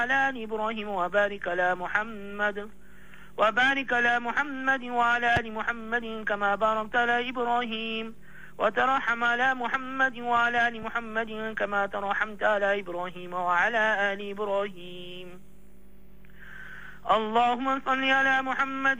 وعلى آل إبراهيم وبارك على محمد وعلى آل محمد كما باركت على إبراهيم وترحم على محمد وعلى آل محمد كما ترحمت على إبراهيم وعلى آل إبراهيم. اللهم صل على محمد